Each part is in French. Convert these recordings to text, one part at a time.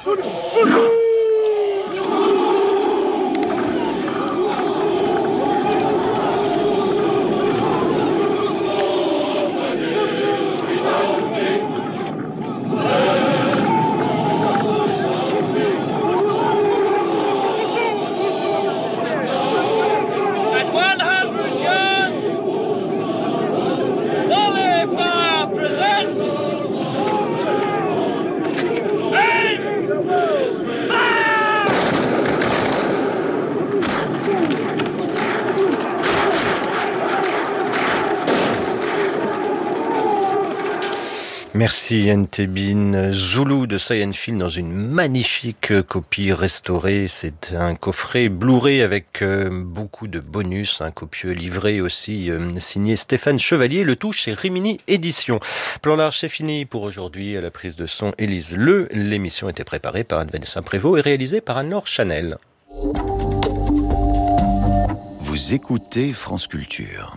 Merci Entebin. Zulu de Silent Hill dans une magnifique copie restaurée. C'est un coffret Blu-ray avec beaucoup de bonus, un copieux livret aussi signé Stéphane Chevalier. Le tout chez Rimini Éditions. Plan large, c'est fini pour aujourd'hui. À la prise de son, Élise Le. L'émission était préparée par Anne-Vanessa Prévost et réalisée par Anne-Laure Chanel. Vous écoutez France Culture.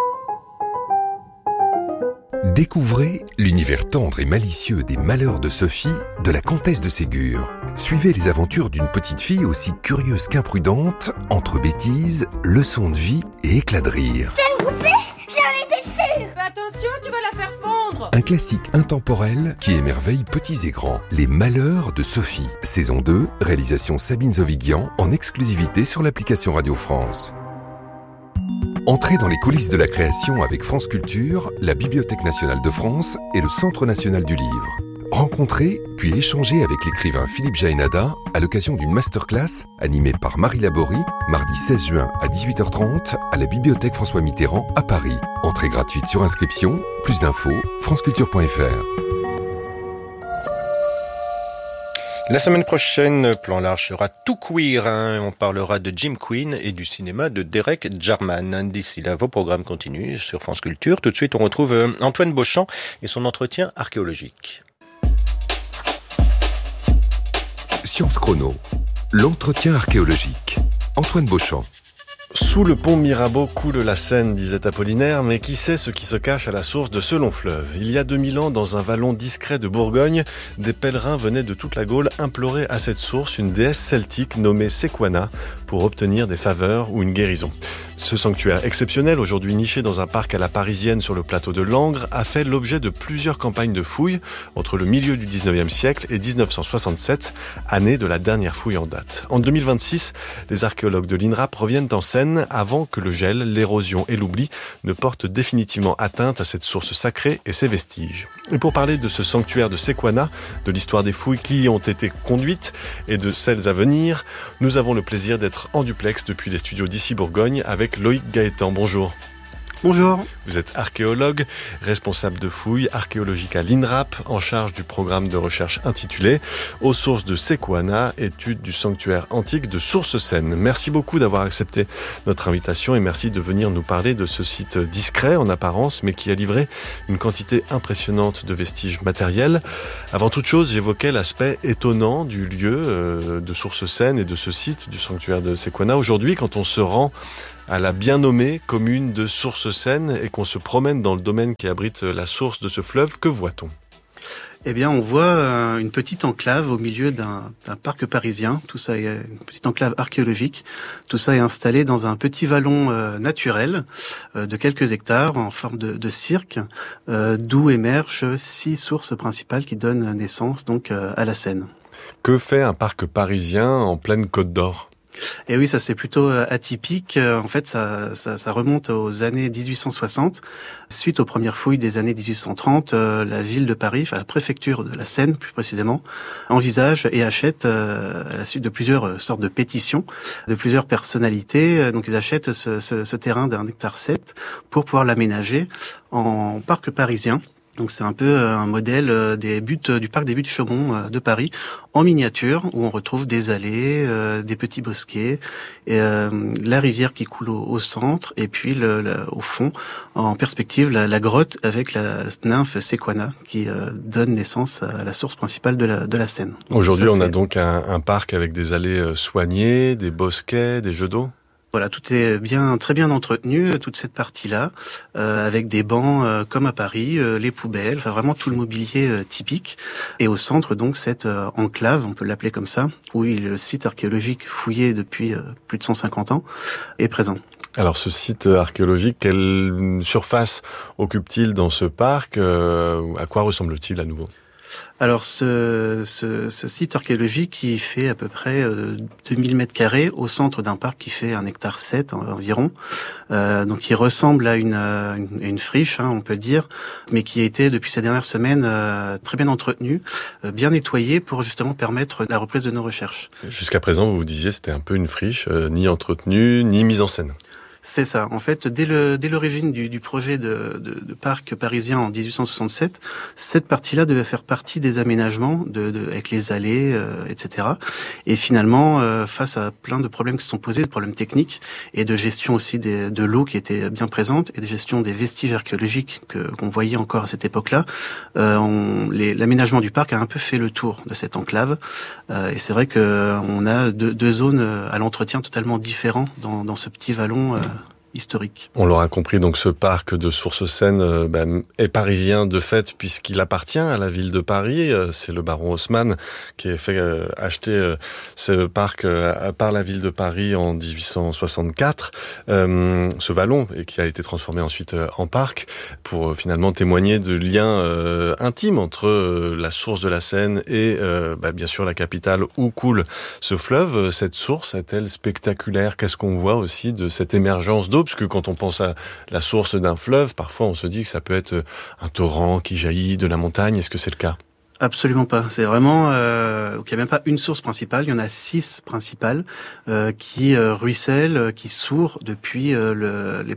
Découvrez l'univers tendre et malicieux des malheurs de Sophie de la comtesse de Ségur. Suivez les aventures d'une petite fille aussi curieuse qu'imprudente, entre bêtises, leçons de vie et éclats de rire. C'est une poupée ? J'en étais sûre ! Attention, tu vas la faire fondre ! Un classique intemporel qui émerveille petits et grands. Les malheurs de Sophie. Saison 2, réalisation Sabine Zovigian, en exclusivité sur l'application Radio France. Entrez dans les coulisses de la création avec France Culture, la Bibliothèque nationale de France et le Centre national du livre. Rencontrez, puis échangez avec l'écrivain Philippe Jaénada à l'occasion d'une masterclass animée par Marie Laborie, mardi 16 juin à 18h30 à la Bibliothèque François Mitterrand à Paris. Entrée gratuite sur inscription, plus d'infos, franceculture.fr. La semaine prochaine, Plan large sera tout queer. On parlera de Jim Queen et du cinéma de Derek Jarman. D'ici là, vos programmes continuent sur France Culture. Tout de suite, on retrouve Antoine Beauchamp et son entretien archéologique. Science Chrono, l'entretien archéologique. Antoine Beauchamp. Sous le pont Mirabeau coule la Seine, disait Apollinaire, mais qui sait ce qui se cache à la source de ce long fleuve ? Il y a 2000 ans, dans un vallon discret de Bourgogne, des pèlerins venaient de toute la Gaule implorer à cette source une déesse celtique nommée Sequana pour obtenir des faveurs ou une guérison. Ce sanctuaire exceptionnel, aujourd'hui niché dans un parc à la parisienne sur le plateau de Langres, a fait l'objet de plusieurs campagnes de fouilles entre le milieu du 19e siècle et 1967, année de la dernière fouille en date. En 2026, les archéologues de l'INRAP reviennent en Seine avant que le gel, l'érosion et l'oubli ne portent définitivement atteinte à cette source sacrée et ses vestiges. Et pour parler de ce sanctuaire de Sequana, de l'histoire des fouilles qui y ont été conduites et de celles à venir, nous avons le plaisir d'être en duplex depuis les studios d'Ici Bourgogne avec Loïc Gaëtan. Bonjour. Bonjour. Vous êtes archéologue, responsable de fouilles archéologiques à l'INRAP, en charge du programme de recherche intitulé « Aux sources de Sequana, étude du sanctuaire antique de Sources-Seine ». Merci beaucoup d'avoir accepté notre invitation et merci de venir nous parler de ce site discret en apparence, mais qui a livré une quantité impressionnante de vestiges matériels. Avant toute chose, j'évoquais l'aspect étonnant du lieu de Sources-Seine et de ce site du sanctuaire de Sequana. Aujourd'hui, quand on se rend à la bien nommée commune de Sources-Seine et qu'on se promène dans le domaine qui abrite la source de ce fleuve, que voit-on ? Eh bien, on voit une petite enclave au milieu d'un parc parisien. Tout ça est une petite enclave archéologique. Tout ça est installé dans un petit vallon naturel de quelques hectares en forme de cirque, d'où émergent 6 sources principales qui donnent naissance donc à la Seine. Que fait un parc parisien en pleine Côte d'Or ? Et oui, ça c'est plutôt atypique. En fait, ça remonte aux années 1860. Suite aux premières fouilles des années 1830, la ville de Paris, enfin la préfecture de la Seine plus précisément, envisage et achète à la suite de plusieurs sortes de pétitions de plusieurs personnalités. Donc ils achètent ce terrain d'1,7 hectare pour pouvoir l'aménager en parc parisien. Donc c'est un peu un modèle du parc des Buttes Chaumont de Paris en miniature où on retrouve des allées, des petits bosquets, et, la rivière qui coule au centre et puis au fond, en perspective, la grotte avec la nymphe Sequana qui donne naissance à la source principale de la Seine. Aujourd'hui, on a donc un parc avec des allées soignées, des bosquets, des jeux d'eau ? Voilà, tout est très bien entretenu, toute cette partie-là, avec des bancs comme à Paris, les poubelles, enfin vraiment tout le mobilier typique. Et au centre, donc, cette enclave, on peut l'appeler comme ça, où le site archéologique fouillé depuis plus de 150 ans est présent. Alors ce site archéologique, quelle surface occupe-t-il dans ce parc ? À quoi ressemble-t-il à nouveau ? Alors ce site archéologique, il fait à peu près 2000 mètres carrés au centre d'un parc qui fait 1,7 hectare environ. Donc il ressemble à une friche, on peut le dire, mais qui a été depuis ces dernières semaines très bien entretenu, bien nettoyé pour justement permettre la reprise de nos recherches. Jusqu'à présent, vous disiez c'était un peu une friche, ni entretenue, ni mise en scène. C'est ça. En fait, dès l'origine du projet de parc parisien en 1867, cette partie-là devait faire partie des aménagements avec les allées, etc. Et finalement, face à plein de problèmes qui se sont posés, de problèmes techniques et de gestion aussi de l'eau qui était bien présente et de gestion des vestiges archéologiques qu'on voyait encore à cette époque-là, l'aménagement du parc a un peu fait le tour de cette enclave. Et c'est vrai qu'on a deux zones à l'entretien totalement différents dans ce petit vallon historique. On l'aura compris, donc ce parc de Sources-Seine est parisien de fait puisqu'il appartient à la ville de Paris. C'est le baron Haussmann qui a fait acheter ce parc par la ville de Paris en 1864. Ce vallon et qui a été transformé ensuite en parc pour finalement témoigner de liens intimes entre la source de la Seine et bien sûr la capitale où coule ce fleuve. Cette source est-elle spectaculaire ? Qu'est-ce qu'on voit aussi de cette émergence d'eau ? Parce que quand on pense à la source d'un fleuve, parfois on se dit que ça peut être un torrent qui jaillit de la montagne. Est-ce que c'est le cas ? Absolument pas. C'est vraiment donc il y a même pas une source principale, il y en a 6 principales qui ruissellent, qui sourent depuis les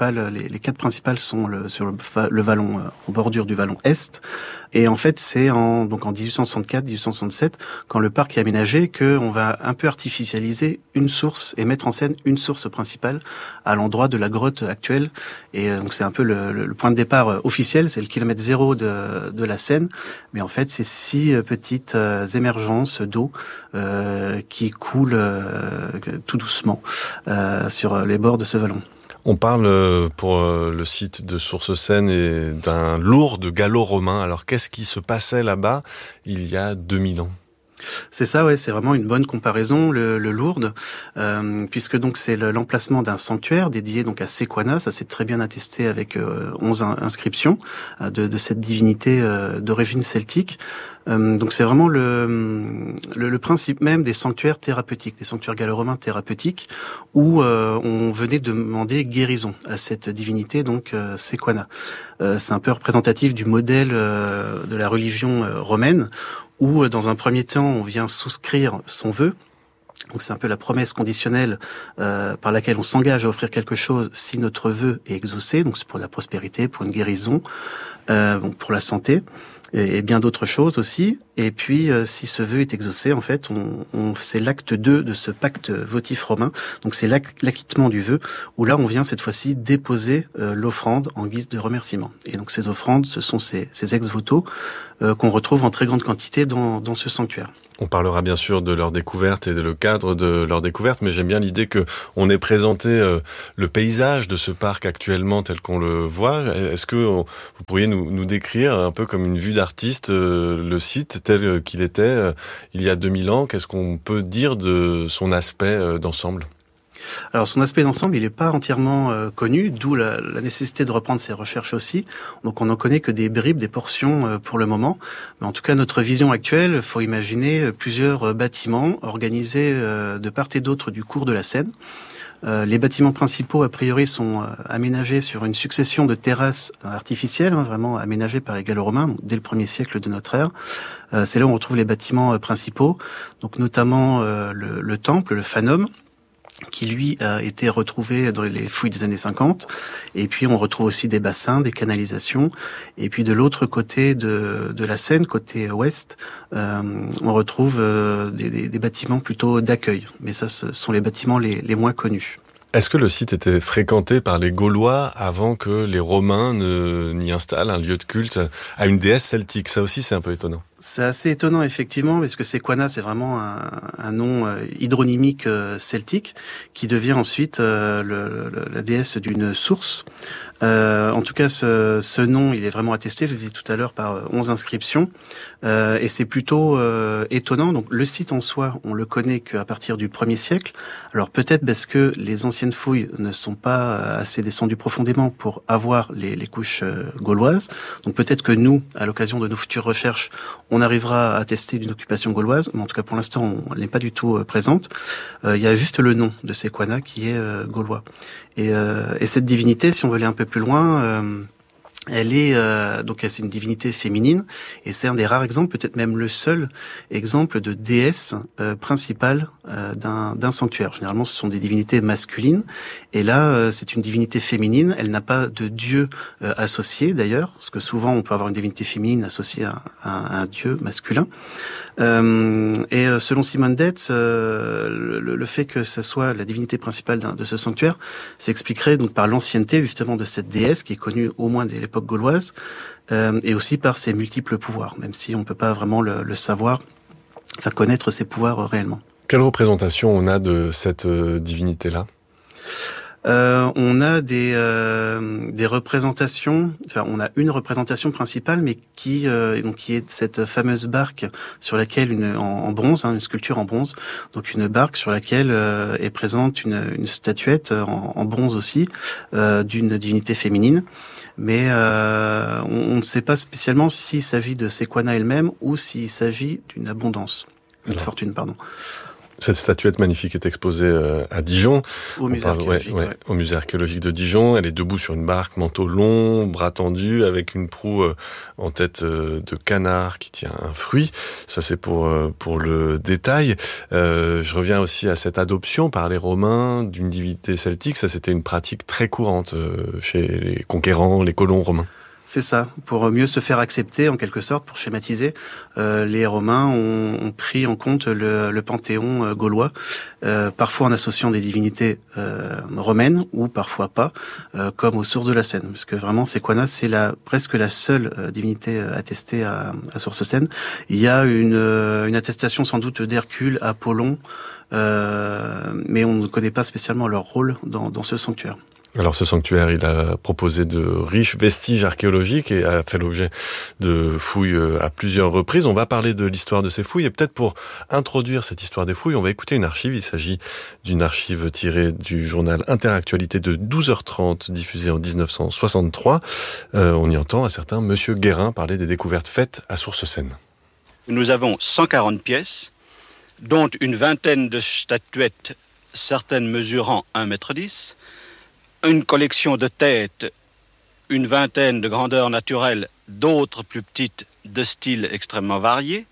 4 principales sont sur le vallon en bordure du vallon est. Et en fait, c'est en 1864-1867 quand le parc est aménagé que on va un peu artificialiser une source et mettre en scène une source principale à l'endroit de la grotte actuelle. Et donc c'est un peu le point de départ officiel, c'est le kilomètre zéro de la Seine, mais en fait c'est 6 petites émergences d'eau qui coulent tout doucement sur les bords de ce vallon. On parle pour le site de Sources-Seine et d'un lourd de gallo-romain. Alors qu'est-ce qui se passait là-bas il y a 2000 ans ? C'est ça, ouais, c'est vraiment une bonne comparaison, le Lourdes, puisque donc c'est l'emplacement d'un sanctuaire dédié donc à Sequana, ça s'est très bien attesté avec 11 inscriptions de cette divinité d'origine celtique. Donc c'est vraiment le principe même des sanctuaires thérapeutiques, des sanctuaires gallo-romains thérapeutiques, où on venait demander guérison à cette divinité, donc Sequana. C'est un peu représentatif du modèle de la religion romaine, où dans un premier temps on vient souscrire son vœu. Donc c'est un peu la promesse conditionnelle par laquelle on s'engage à offrir quelque chose si notre vœu est exaucé. Donc c'est pour la prospérité, pour une guérison, pour la santé et bien d'autres choses aussi. Et puis si ce vœu est exaucé, en fait, c'est l'acte 2 de ce pacte votif romain. Donc c'est l'acquittement du vœu, où là on vient cette fois-ci déposer l'offrande en guise de remerciement. Et donc ces offrandes, ce sont ces ex-voto qu'on retrouve en très grande quantité dans ce sanctuaire. On parlera bien sûr de leur découverte et de le cadre de leur découverte, mais j'aime bien l'idée que on ait présenté le paysage de ce parc actuellement tel qu'on le voit. Est-ce que vous pourriez nous décrire un peu comme une vue d'artiste le site tel qu'il était il y a 2000 ans ? Qu'est-ce qu'on peut dire de son aspect d'ensemble ? Alors son aspect d'ensemble, il n'est pas entièrement connu, d'où la nécessité de reprendre ses recherches aussi. Donc on n'en connaît que des bribes, des portions pour le moment. Mais en tout cas, notre vision actuelle, il faut imaginer plusieurs bâtiments organisés de part et d'autre du cours de la Seine. Les bâtiments principaux, a priori, sont aménagés sur une succession de terrasses artificielles, vraiment aménagées par les Gallo-Romains, donc dès le 1er siècle de notre ère. C'est là où on retrouve les bâtiments principaux, donc notamment le temple, le Fanum, qui lui a été retrouvé dans les fouilles des années 50. Et puis on retrouve aussi des bassins, des canalisations. Et puis de l'autre côté de la Seine, côté ouest, on retrouve des bâtiments plutôt d'accueil. Mais ça, ce sont les bâtiments les moins connus. Est-ce que le site était fréquenté par les Gaulois avant que les Romains n'y installent un lieu de culte à une déesse celtique ? Ça aussi, c'est un peu étonnant. C'est assez étonnant effectivement, parce que Sequana, c'est vraiment un nom hydronymique celtique qui devient ensuite la déesse d'une source. En tout cas, ce nom, il est vraiment attesté, je le disais tout à l'heure, par 11 inscriptions. Et c'est plutôt étonnant. Donc, le site en soi, on le connaît qu'à partir du 1er siècle. Alors, peut-être parce que les anciennes fouilles ne sont pas assez descendues profondément pour avoir les couches gauloises. Donc, peut-être que nous, à l'occasion de nos futures recherches, on arrivera à attester d'une occupation gauloise. Mais en tout cas, pour l'instant, elle n'est pas du tout présente. Il y a juste le nom de Sequana qui est gaulois. Et cette divinité, si on veut aller un peu plus loin, elle est donc c'est une divinité féminine, et c'est un des rares exemples, peut-être même le seul exemple de déesse principale d'un sanctuaire. Généralement, ce sont des divinités masculines, et là, c'est une divinité féminine. Elle n'a pas de dieu associé d'ailleurs, parce que souvent on peut avoir une divinité féminine associée à un dieu masculin. Et selon Simone Detz, le fait que ça soit la divinité principale de ce sanctuaire s'expliquerait donc par l'ancienneté justement de cette déesse qui est connue au moins dès l'époque gauloise, et aussi par ses multiples pouvoirs, même si on ne peut pas vraiment le savoir, enfin connaître ses pouvoirs réellement. Quelle représentation on a de cette divinité-là ? On a des représentations. Enfin, on a une représentation principale, mais qui est cette fameuse barque sur laquelle en bronze, une sculpture en bronze. Donc une barque sur laquelle est présente une statuette en bronze aussi d'une divinité féminine. Mais on ne sait pas spécialement s'il s'agit de Sequana elle-même ou s'il s'agit d'une abondance, une fortune, pardon. Cette statuette magnifique est exposée à Dijon. Au musée archéologique. Au musée archéologique de Dijon. Elle est debout sur une barque, manteau long, bras tendus, avec une proue en tête de canard qui tient un fruit. Ça, c'est pour le détail. Je reviens aussi à cette adoption par les Romains d'une divinité celtique. Ça, c'était une pratique très courante chez les conquérants, les colons romains. C'est ça, pour mieux se faire accepter, en quelque sorte, pour schématiser, les Romains ont pris en compte le panthéon gaulois, parfois en associant des divinités romaines, ou parfois pas, comme aux sources de la Seine, parce que vraiment, Sequana, c'est presque la seule divinité attestée à Sources Seine. Il y a une attestation sans doute d'Hercule, Apollon, mais on ne connaît pas spécialement leur rôle dans ce sanctuaire. Alors ce sanctuaire, il a proposé de riches vestiges archéologiques et a fait l'objet de fouilles à plusieurs reprises. On va parler de l'histoire de ces fouilles, et peut-être pour introduire cette histoire des fouilles, on va écouter une archive. Il s'agit d'une archive tirée du journal Interactualité de 12h30, diffusée en 1963. On y entend un certain Monsieur Guérin parler des découvertes faites à Sources Seine. Nous avons 140 pièces, dont une vingtaine de statuettes, certaines mesurant 1,10 m, une collection de têtes, une vingtaine de grandeurs naturelles, d'autres plus petites de styles extrêmement variés,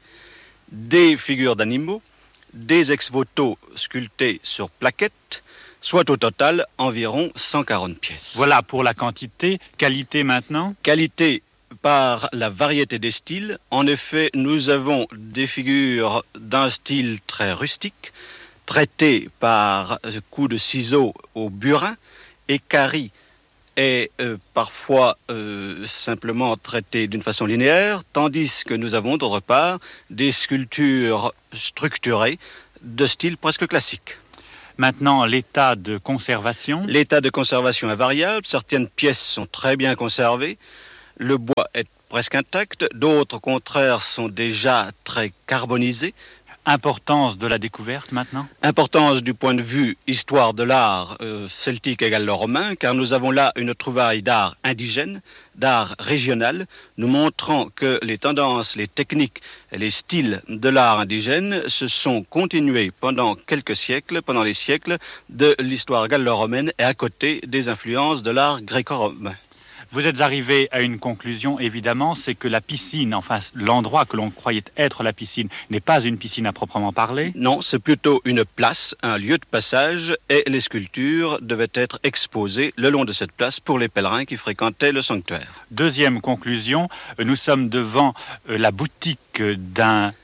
des figures d'animaux, des ex-voto sculptés sur plaquettes, soit au total environ 140 pièces. Voilà pour la quantité. Qualité maintenant ? Qualité par la variété des styles. En effet, nous avons des figures d'un style très rustique, traitées par coups de ciseaux au burin, et Cari est parfois simplement traité d'une façon linéaire, tandis que nous avons d'autre part des sculptures structurées de style presque classique. Maintenant, l'état de conservation ? L'état de conservation est variable, certaines pièces sont très bien conservées, le bois est presque intact, d'autres au contraire sont déjà très carbonisés. Importance de la découverte maintenant ? Importance du point de vue histoire de l'art celtique égale le romain, car nous avons là une trouvaille d'art indigène, d'art régional, nous montrant que les tendances, les techniques et les styles de l'art indigène se sont continués pendant quelques siècles, pendant les siècles de l'histoire gallo-romaine et à côté des influences de l'art gréco-romain. Vous êtes arrivé à une conclusion, évidemment, c'est que la piscine, enfin l'endroit que l'on croyait être la piscine, n'est pas une piscine à proprement parler. Non, c'est plutôt une place, un lieu de passage, et les sculptures devaient être exposées le long de cette place pour les pèlerins qui fréquentaient le sanctuaire. Deuxième conclusion, nous sommes devant la boutique d'un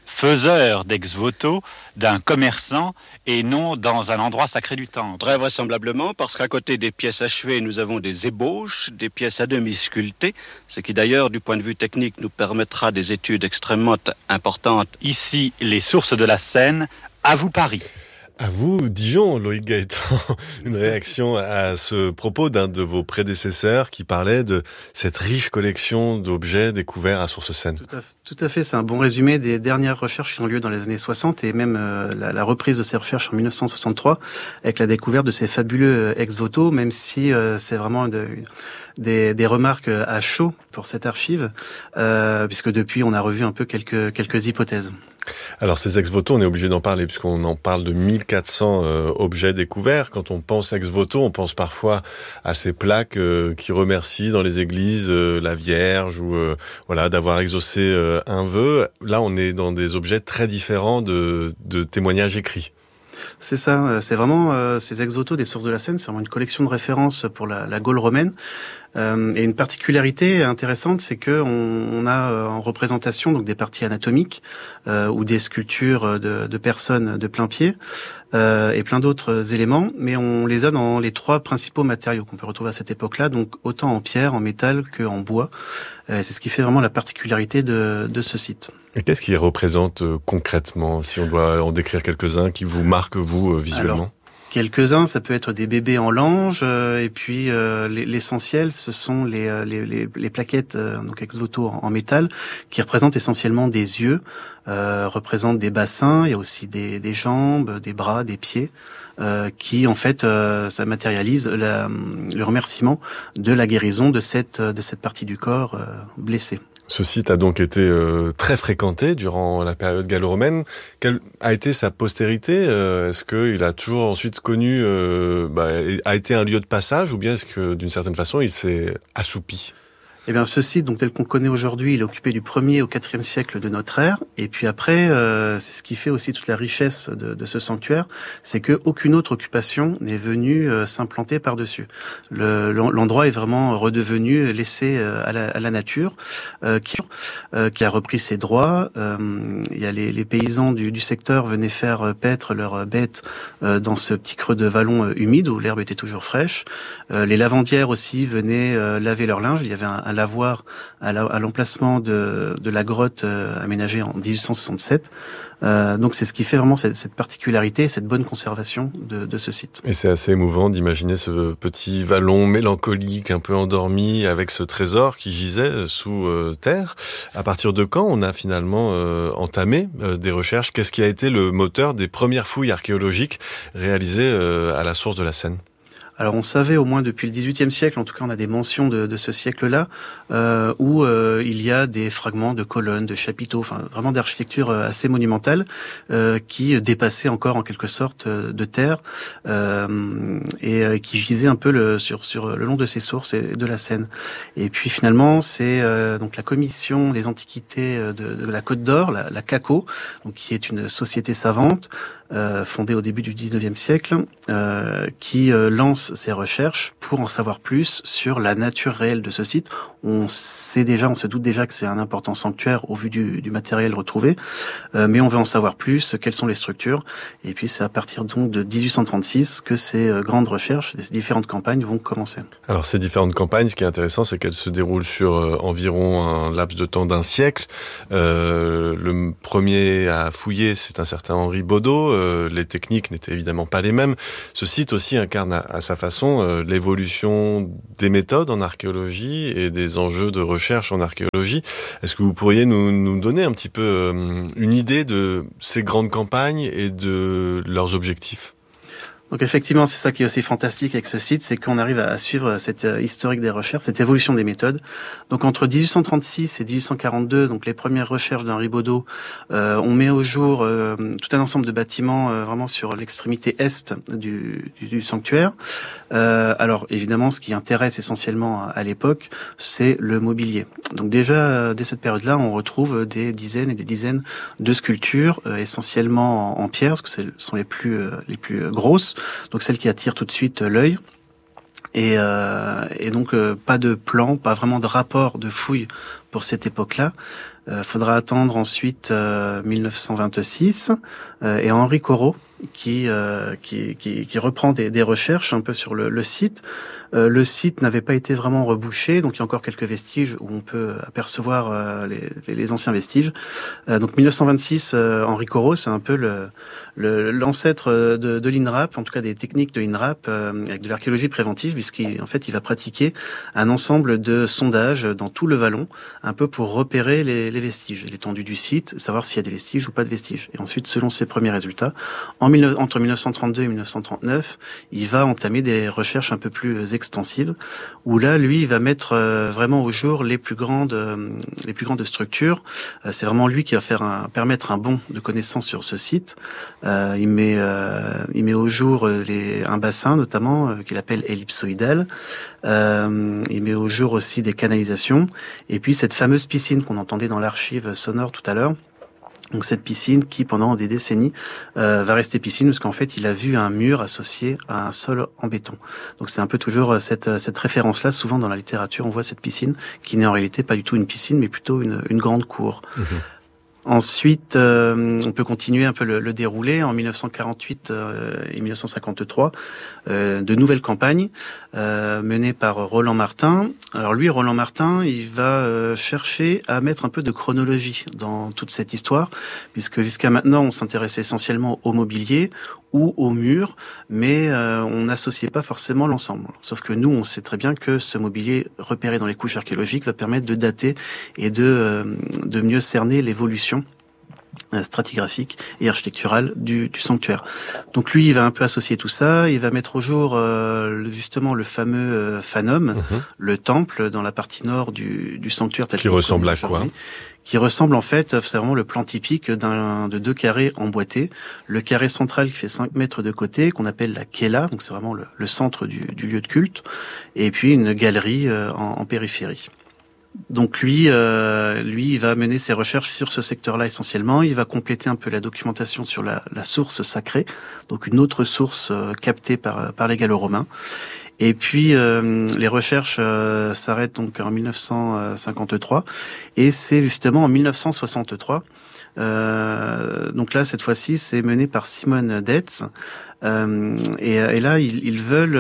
faiseur d'ex-voto d'un commerçant et non dans un endroit sacré du temple. Très vraisemblablement, parce qu'à côté des pièces achevées, nous avons des ébauches, des pièces à demi sculptées, ce qui d'ailleurs, du point de vue technique, nous permettra des études extrêmement importantes. Ici, les sources de la Seine, à vous Paris. À vous, Dijon, Loïc Gaëtan. Une réaction à ce propos d'un de vos prédécesseurs qui parlait de cette riche collection d'objets découverts à Sources-Seine. Tout à fait, c'est un bon résumé des dernières recherches qui ont lieu dans les années 60 et même la reprise de ces recherches en 1963 avec la découverte de ces fabuleux ex-voto, même si c'est vraiment des remarques à chaud pour cette archive, puisque depuis on a revu un peu quelques hypothèses. Alors ces ex-voto, on est obligé d'en parler puisqu'on en parle de 1400 objets découverts. Quand on pense ex-voto, on pense parfois à ces plaques qui remercient dans les églises la Vierge ou voilà d'avoir exaucé un vœu. Là, on est dans des objets très différents de témoignages écrits. C'est ça, c'est vraiment ces ex-voto des sources de la Seine, c'est vraiment une collection de références pour la Gaule romaine. Et une particularité intéressante, c'est que on a en représentation donc des parties anatomiques ou des sculptures de personnes de plein pied et plein d'autres éléments, mais on les a dans les trois principaux matériaux qu'on peut retrouver à cette époque-là, donc autant en pierre, en métal que en bois. C'est ce qui fait vraiment la particularité de ce site. Et qu'est-ce qu'il représente concrètement, si on doit en décrire quelques-uns qui vous marquent, vous, visuellement? Alors, quelques-uns, ça peut être des bébés en lange, et puis l'essentiel, ce sont les plaquettes donc ex-voto en métal, qui représentent essentiellement des yeux, représentent des bassins, il y a aussi des jambes, des bras, des pieds, qui en fait ça matérialise le remerciement de la guérison de cette partie du corps blessée. Ce site a donc été très fréquenté durant la période gallo-romaine. Quelle a été sa postérité? Est-ce qu'il a toujours ensuite connu, a été un lieu de passage, ou bien est-ce que d'une certaine façon il s'est assoupi? Eh bien, ce site, donc tel qu'on connaît aujourd'hui, il est occupé du 1er au 4e siècle de notre ère. Et puis après, c'est ce qui fait aussi toute la richesse de ce sanctuaire, c'est que aucune autre occupation n'est venue s'implanter par-dessus. L'endroit est vraiment redevenu laissé à la nature, qui a repris ses droits. Il y a les paysans du secteur venaient faire paître leurs bêtes dans ce petit creux de vallon humide où l'herbe était toujours fraîche. Les lavandières aussi venaient laver leur linge. Il y avait un lavoir à l'emplacement de la grotte aménagée en 1867. Donc c'est ce qui fait vraiment cette particularité, cette bonne conservation de ce site. Et c'est assez émouvant d'imaginer ce petit vallon mélancolique, un peu endormi, avec ce trésor qui gisait sous terre. À partir de quand on a finalement entamé des recherches? Qu'est-ce qui a été le moteur des premières fouilles archéologiques réalisées à la source de la Seine? Alors on savait au moins depuis le XVIIIe siècle, en tout cas on a des mentions de ce siècle-là, où il y a des fragments de colonnes, de chapiteaux, enfin vraiment d'architecture assez monumentale, qui dépassaient encore en quelque sorte de terre, et qui gisaient un peu sur le long de ces sources et de la Seine. Et puis finalement c'est donc la commission des antiquités de la Côte d'Or, la CACO, donc qui est une société savante, fondée au début du 19e siècle, qui lance ses recherches pour en savoir plus sur la nature réelle de ce site. On se doute déjà que c'est un important sanctuaire au vu du matériel retrouvé, mais on veut en savoir plus, quelles sont les structures, et puis c'est à partir donc de 1836 que ces grandes recherches, ces différentes campagnes vont commencer. Alors ces différentes campagnes, ce qui est intéressant, c'est qu'elles se déroulent sur environ un laps de temps d'1 siècle. Le premier à fouiller, c'est un certain Henri Baudot. Les techniques n'étaient évidemment pas les mêmes. Ce site aussi incarne à sa façon l'évolution des méthodes en archéologie et des enjeux de recherche en archéologie. Est-ce que vous pourriez nous donner un petit peu une idée de ces grandes campagnes et de leurs objectifs ? Donc effectivement, c'est ça qui est aussi fantastique avec ce site, c'est qu'on arrive à suivre cette historique des recherches, cette évolution des méthodes. Donc entre 1836 et 1842, donc les premières recherches d'Henri Baudot, on met au jour tout un ensemble de bâtiments vraiment sur l'extrémité est du sanctuaire. Alors évidemment, ce qui intéresse essentiellement à l'époque, c'est le mobilier. Donc déjà, dès cette période-là, on retrouve des dizaines et des dizaines de sculptures, essentiellement en pierre, parce que ce sont les plus grosses. Donc celle qui attire tout de suite l'œil. Et donc pas de plan, pas vraiment de rapport de fouille pour cette époque-là. Faudra attendre ensuite 1926 et Henri Corot qui reprend des recherches un peu sur le site. Le site n'avait pas été vraiment rebouché, donc il y a encore quelques vestiges où on peut apercevoir les anciens vestiges. Donc 1926, Henri Corot, c'est un peu l'ancêtre de l'INRAP, en tout cas des techniques de l'INRAP, avec de l'archéologie préventive, puisqu'en fait il va pratiquer un ensemble de sondages dans tout le vallon, un peu pour repérer les vestiges, l'étendue du site, savoir s'il y a des vestiges ou pas de vestiges. Et ensuite, selon ses premiers résultats, entre 1932 et 1939, il va entamer des recherches un peu plus extensives, où là, lui, il va mettre vraiment au jour les plus grandes structures. C'est vraiment lui qui va permettre un bond de connaissances sur ce site. Il met au jour un bassin, notamment, qu'il appelle ellipsoïdal. Il met au jour aussi des canalisations. Et puis, cette fameuse piscine qu'on entendait dans l'archive sonore tout à l'heure. Donc cette piscine qui, pendant des décennies, va rester piscine parce qu'en fait, il a vu un mur associé à un sol en béton. Donc c'est un peu toujours cette référence-là. Souvent dans la littérature, on voit cette piscine qui n'est en réalité pas du tout une piscine, mais plutôt une grande cour. Mmh. Ensuite, on peut continuer un peu le déroulé. En 1948 et 1953, de nouvelles campagnes menées par Roland Martin. Alors lui, Roland Martin, il va chercher à mettre un peu de chronologie dans toute cette histoire, puisque jusqu'à maintenant, on s'intéressait essentiellement au mobilier ou au mur, mais on n'associait pas forcément l'ensemble. Sauf que nous, on sait très bien que ce mobilier repéré dans les couches archéologiques va permettre de dater et de mieux cerner l'évolution stratigraphique et architecturale du sanctuaire. Donc lui, il va un peu associer tout ça, il va mettre au jour justement le fameux Phanum, le temple dans la partie nord du sanctuaire. Qui ressemble à quoi ? Qui ressemble en fait, c'est vraiment le plan typique de 2 carrés emboîtés. Le carré central qui fait 5 mètres de côté, qu'on appelle la Kella, donc c'est vraiment le centre du lieu de culte, et puis une galerie en périphérie. Donc lui, il va mener ses recherches sur ce secteur-là essentiellement. Il va compléter un peu la documentation sur la source sacrée, donc une autre source captée par les Gallo-Romains. Et puis les recherches s'arrêtent donc en 1953, et c'est justement en 1963. Donc là, cette fois-ci, c'est mené par Simone Detz. Et là, ils veulent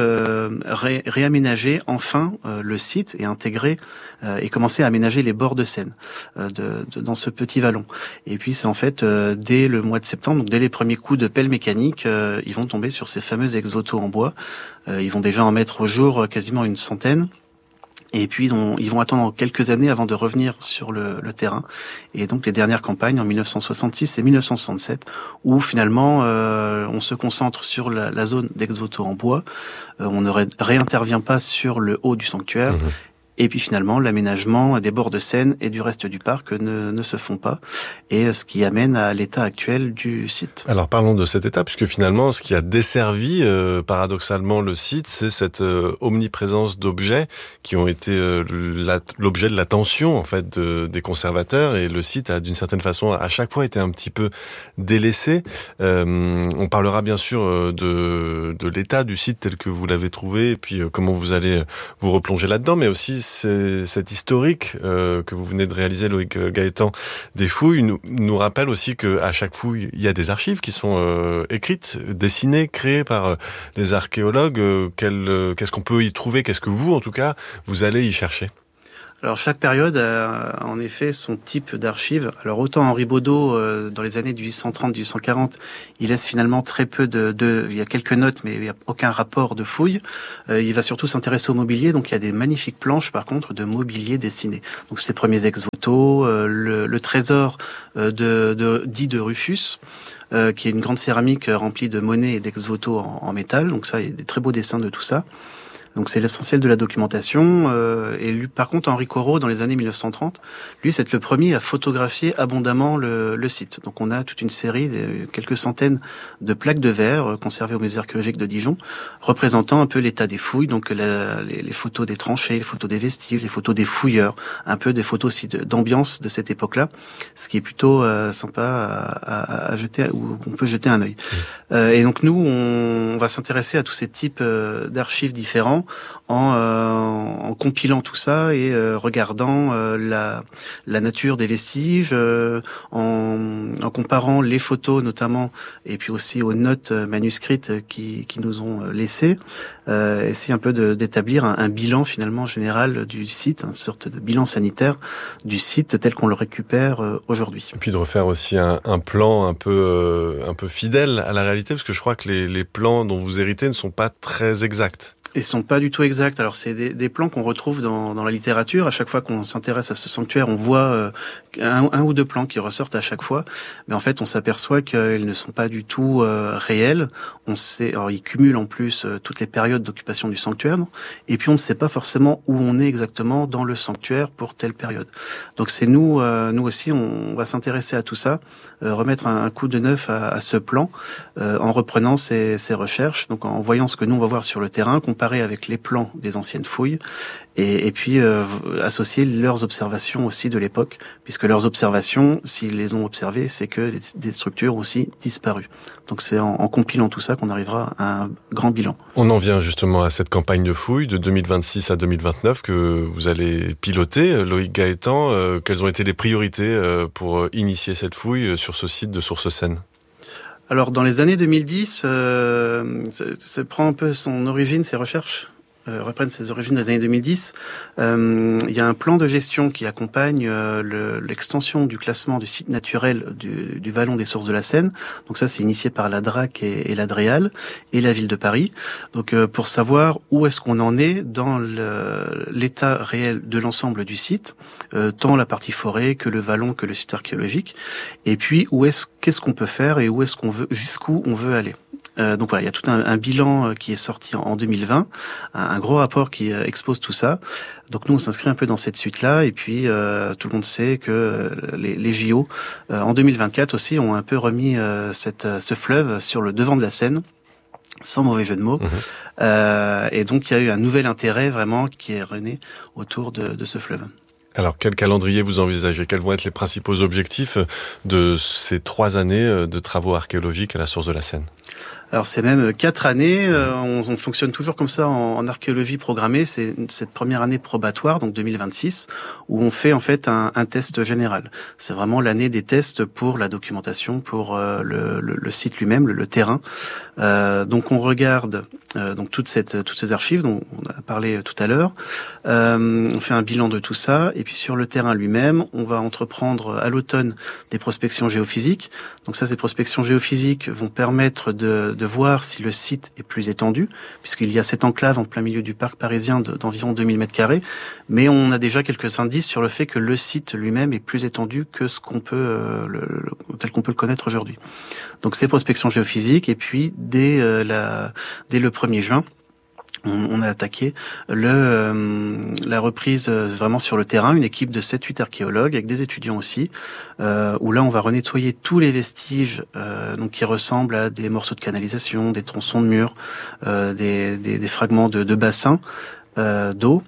réaménager enfin le site et intégrer et commencer à aménager les bords de Seine dans ce petit vallon. Et puis c'est en fait dès le mois de septembre, donc dès les premiers coups de pelle mécanique, ils vont tomber sur ces fameux ex-voto en bois. Ils vont déjà en mettre au jour quasiment une centaine. Et puis ils vont attendre quelques années avant de revenir sur le terrain. Et donc les dernières campagnes en 1966 et 1967, où finalement on se concentre sur la zone d'ex-voto en bois. On ne réintervient pas sur le haut du sanctuaire. Et puis finalement, l'aménagement des bords de Seine et du reste du parc ne se font pas, et ce qui amène à l'état actuel du site. Alors parlons de cet état, puisque finalement, ce qui a desservi paradoxalement le site, c'est cette omniprésence d'objets qui ont été l'objet de l'attention en fait des conservateurs, et le site a d'une certaine façon à chaque fois été un petit peu délaissé. On parlera bien sûr de l'état du site tel que vous l'avez trouvé, et puis comment vous allez vous replonger là-dedans, mais aussi cet historique que vous venez de réaliser, Loïc Gaëtan, des fouilles, nous rappelle aussi qu'à chaque fouille, il y a des archives qui sont écrites, dessinées, créées par les archéologues. Qu'est-ce qu'on peut y trouver ? Qu'est-ce que vous, en tout cas, vous allez y chercher ? Alors chaque période a en effet son type d'archives. Alors autant Henri Baudot, dans les années 1830-1840, il laisse finalement très peu il y a quelques notes, mais il n'y a aucun rapport de fouilles. Il va surtout s'intéresser au mobilier, donc il y a des magnifiques planches par contre de mobilier dessiné. Donc c'est les premiers ex-voto, le trésor dit de Rufus, qui est une grande céramique remplie de monnaies et d'ex-voto en métal. Donc ça, il y a des très beaux dessins de tout ça. Donc c'est l'essentiel de la documentation. Et lui, par contre, Henri Corot, dans les années 1930, lui, c'est le premier à photographier abondamment le site. Donc on a toute une série, quelques centaines de plaques de verre conservées au musée archéologique de Dijon, représentant un peu l'état des fouilles. Donc les photos des tranchées, les photos des vestiges, les photos des fouilleurs, un peu des photos aussi d'ambiance de cette époque-là, ce qui est plutôt sympa à jeter, où on peut jeter un œil. Et donc nous, on va s'intéresser à tous ces types d'archives différents. temps en compilant tout ça et regardant la nature des vestiges, en comparant les photos notamment, et puis aussi aux notes manuscrites qui nous ont laissées, essayer un peu d'établir un bilan finalement général du site, une sorte de bilan sanitaire du site tel qu'on le récupère aujourd'hui. Et puis de refaire aussi un plan un peu fidèle à la réalité, parce que je crois que les plans dont vous héritez ne sont pas très exacts. Ils sont pas du tout exacts. Alors c'est des plans qu'on retrouve dans la littérature. À chaque fois qu'on s'intéresse à ce sanctuaire, on voit un ou deux plans qui ressortent à chaque fois. Mais en fait, on s'aperçoit qu'ils ne sont pas du tout réels. Alors ils cumulent en plus toutes les périodes d'occupation du sanctuaire. Et puis on ne sait pas forcément où on est exactement dans le sanctuaire pour telle période. Donc c'est nous aussi, on va s'intéresser à tout ça, remettre un coup de neuf à ce plan, en reprenant ces recherches. Donc en voyant ce que nous on va voir sur le terrain, comparer avec les plans des anciennes fouilles et puis associer leurs observations aussi de l'époque, puisque leurs observations, s'ils les ont observées, c'est que des structures ont aussi disparu. Donc c'est en compilant tout ça qu'on arrivera à un grand bilan. On en vient justement à cette campagne de fouilles de 2026 à 2029 que vous allez piloter. Loïc Gaëtan, quelles ont été les priorités pour initier cette fouille sur ce site de Sources-Seine ? Alors, dans les années 2010, ça prend un peu son origine, ces recherches reprennent ses origines dans les années 2010. Il y a un plan de gestion qui accompagne l'extension du classement du site naturel du Vallon des Sources de la Seine. Donc ça, c'est initié par la DRAC et la DREAL et la ville de Paris. Donc pour savoir où est-ce qu'on en est dans l'état réel de l'ensemble du site, tant la partie forêt que le vallon que le site archéologique. Et puis qu'est-ce qu'on peut faire et où est-ce qu'on veut, jusqu'où on veut aller. Donc voilà, il y a tout un bilan qui est sorti en 2020, un gros rapport qui expose tout ça. Donc nous, on s'inscrit un peu dans cette suite-là, et puis tout le monde sait que les JO en 2024 aussi ont un peu remis ce fleuve sur le devant de la scène, sans mauvais jeu de mots. Et donc il y a eu un nouvel intérêt vraiment qui est rené autour de ce fleuve. Alors, quel calendrier vous envisagez ? Quels vont être les principaux objectifs de ces 3 années de travaux archéologiques à la source de la Seine ? Alors c'est même 4 années, on fonctionne toujours comme ça en archéologie programmée, c'est cette première année probatoire, donc 2026, où on fait en fait un test général. C'est vraiment l'année des tests pour la documentation, pour le site lui-même, le terrain. Donc on regarde donc toutes ces archives dont on a parlé tout à l'heure, on fait un bilan de tout ça, et puis sur le terrain lui-même, on va entreprendre à l'automne des prospections géophysiques. Donc ça, ces prospections géophysiques vont permettre de voir si le site est plus étendu, puisqu'il y a cette enclave en plein milieu du parc parisien d'environ 2000 m², mais on a déjà quelques indices sur le fait que le site lui-même est plus étendu que ce qu'on peut, tel qu'on peut le connaître aujourd'hui. Donc ces prospections géophysiques, et puis dès le 1er juin, on a attaqué la reprise vraiment sur le terrain, une équipe de 7-8 archéologues avec des étudiants aussi, où là on va renettoyer tous les vestiges donc qui ressemblent à des morceaux de canalisation, des tronçons de murs, des fragments de bassins d'eau.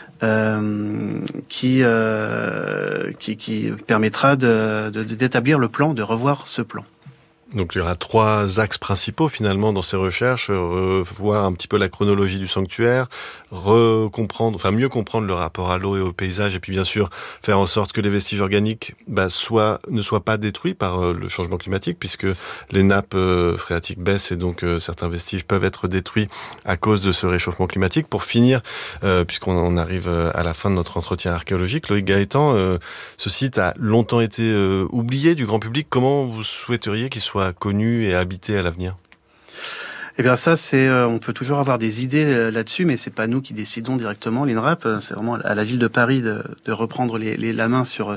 Qui permettra d'établir le plan, de revoir ce plan. Donc il y aura 3 axes principaux finalement dans ces recherches, revoir un petit peu la chronologie du sanctuaire, mieux comprendre le rapport à l'eau et au paysage, et puis bien sûr faire en sorte que les vestiges organiques ne soient pas détruits par le changement climatique, puisque les nappes phréatiques baissent et donc certains vestiges peuvent être détruits à cause de ce réchauffement climatique. Pour finir, puisqu'on arrive à la fin de notre entretien archéologique, Loïc Gaëtan, ce site a longtemps été oublié du grand public. Comment vous souhaiteriez qu'il soit connu et habité à l'avenir ? Eh bien ça, on peut toujours avoir des idées là-dessus, mais c'est pas nous qui décidons directement, l'INRAP. C'est vraiment à la ville de Paris de reprendre la main sur